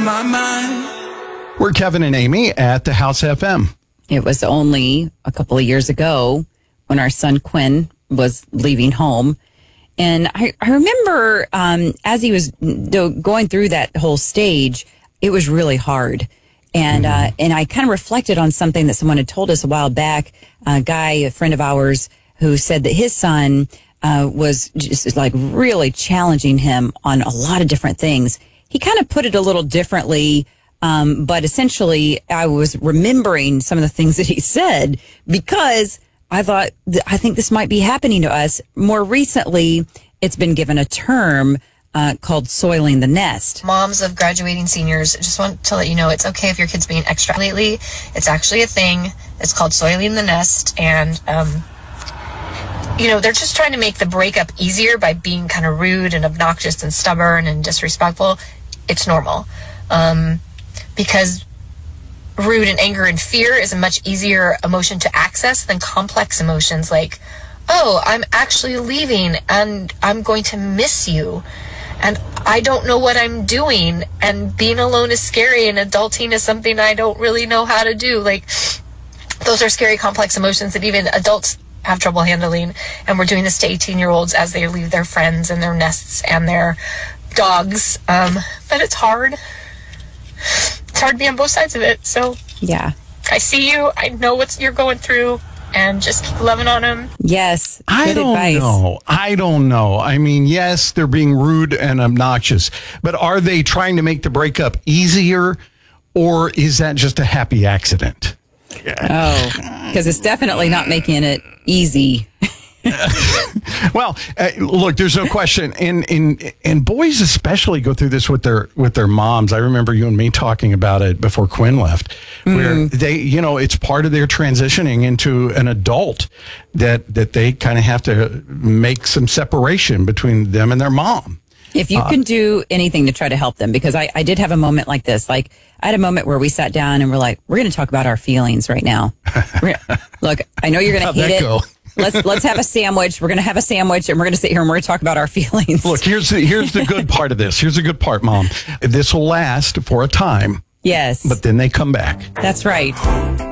my mind. We're Kevin and Amy at the House FM. It was only a couple of years ago when our son Quinn was leaving home. And I remember as he was going through that whole stage, it was really hard. And I kind of reflected on something that someone had told us a while back. A guy, a friend of ours, who said that his son was just like really challenging him on a lot of different things. He kind of put it a little differently. But essentially, I was remembering some of the things that he said because I thought, I think this might be happening to us. More recently, it's been given a term called soiling the nest. Moms of graduating seniors, just want to let you know it's okay if your kid's being extra lately. It's actually a thing. It's called soiling the nest. And, they're just trying to make the breakup easier by being kind of rude and obnoxious and stubborn and disrespectful. It's normal. Because rude and anger and fear is a much easier emotion to access than complex emotions like, oh, I'm actually leaving and I'm going to miss you. And I don't know what I'm doing. And being alone is scary and adulting is something I don't really know how to do. Like, those are scary, complex emotions that even adults have trouble handling. And we're doing this to 18-year-olds as they leave their friends and their nests and their dogs. But it's hard. It's hard to be on both sides of it. So yeah, I see you. I know what you're going through, and just keep loving on him. Yes. I don't know. I mean, yes, they're being rude and obnoxious, but are they trying to make the breakup easier, or is that just a happy accident? Oh, because it's definitely not making it easy. Well, look, there's no question, and boys especially go through this with their moms. I remember you and me talking about it before Quinn left, where they, it's part of their transitioning into an adult that they kind of have to make some separation between them and their mom. If you can do anything to try to help them, because I did have a moment like this. Like, I had a moment where we sat down and we're like, we're going to talk about our feelings right now. Look, I know you're going to hate it. Go? Let's have a sandwich. We're going to have a sandwich and we're going to sit here and we're going to talk about our feelings. Look, here's the good part of this. Here's the good part, Mom. This will last for a time. Yes. But then they come back. That's right.